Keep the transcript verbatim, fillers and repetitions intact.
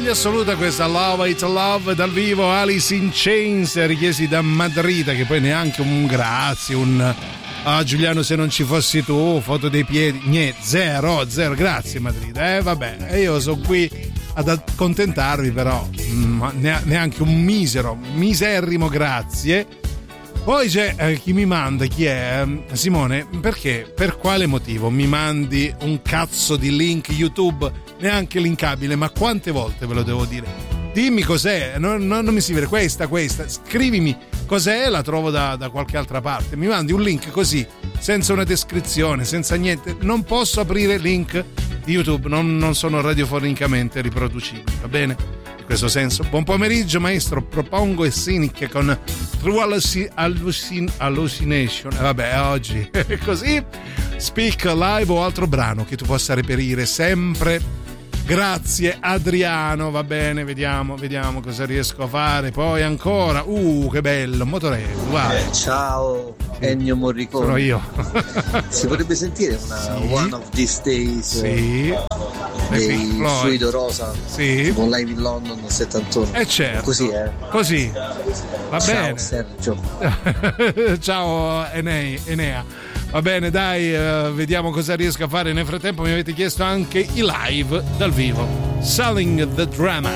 meraviglia assoluta questa Love It Love dal vivo, Alice in Chains, richiesti da Madrita, che poi neanche un grazie, un ah Giuliano se non ci fossi tu, foto dei piedi, niente, zero, zero, grazie Madrita, eh vabbè, io sono qui ad accontentarvi, però mm, neanche un misero, miserrimo grazie. Poi c'è eh, chi mi manda, chi è? Simone, perché, per quale motivo mi mandi un cazzo di link YouTube neanche linkabile? Ma quante volte ve lo devo dire? Dimmi cos'è, non, non, non mi si vede, questa, questa, scrivimi cos'è, la trovo da, da qualche altra parte. Mi mandi un link così, senza una descrizione, senza niente, non posso aprire link di YouTube, non, non sono radiofonicamente riproducibili, va bene? In questo senso, buon pomeriggio maestro, propongo e Cynic con True Hallucin- Hallucin- Hallucination, eh, vabbè oggi è così, Speak Live o altro brano che tu possa reperire sempre. Grazie Adriano, va bene, vediamo, vediamo cosa riesco a fare. Poi ancora, uh che bello, Motorello, guarda. Ciao Ennio Morricone. Sono io. Si potrebbe sentire una sì. One of These Days sì. dei Fluido Rosa, sì. con Live in London settantuno. Eh certo. Così è. Così. Va Ciao, bene. Sergio. Ciao Enei, Enea. Va bene, dai, uh, vediamo cosa riesco a fare. Nel frattempo mi avete chiesto anche i live dal vivo. Selling the Drama.